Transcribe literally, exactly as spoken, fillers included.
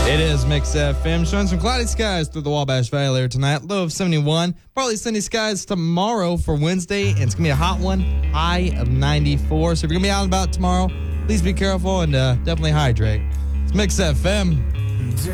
It is Mix F M, showing some cloudy skies through the Wabash Valley there tonight. Low of seventy-one. Partly sunny skies tomorrow for Wednesday, and it's going to be a hot one, high of ninety-four. So if you're going to be out and about tomorrow, please be careful and uh, definitely hydrate. It's Mix F M.